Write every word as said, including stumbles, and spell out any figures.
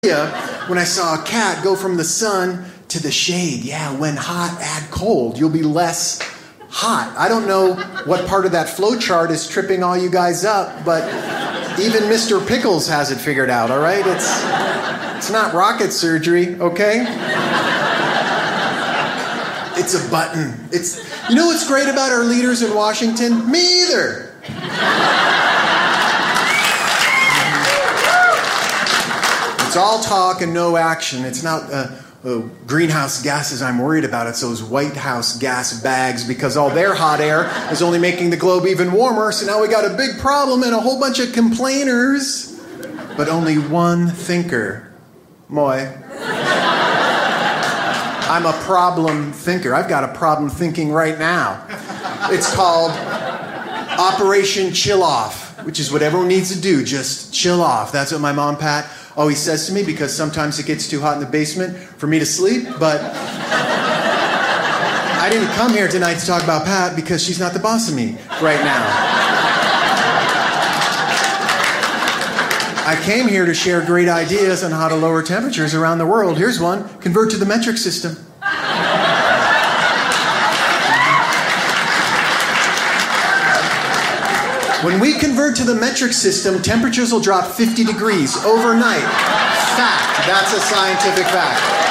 when I saw a cat go from the sun to the shade. Yeah, when hot, add cold. You'll be less hot. I don't know what part of that flow chart is tripping all you guys up, but even Mister Pickles has it figured out, all right? It's, it's not rocket surgery, okay? It's a button. It's, you know what's great about our leaders in Washington? Me either. It's all talk and no action. It's not uh, uh, greenhouse gases I'm worried about. It's those White House gas bags, because all their hot air is only making the globe even warmer. So now we got a big problem and a whole bunch of complainers, but only one thinker. Moi. I'm a problem thinker. I've got a problem thinking right now. It's called Operation Chill Off, which is what everyone needs to do. Just chill off. That's what my mom, Pat, always says to me, because sometimes it gets too hot in the basement for me to sleep. But I didn't come here tonight to talk about Pat because she's not the boss of me right now. I came here to share great ideas on how to lower temperatures around the world. Here's one. Convert to the metric system. When we convert to the metric system, temperatures will drop fifty degrees overnight. Fact. That's a scientific fact.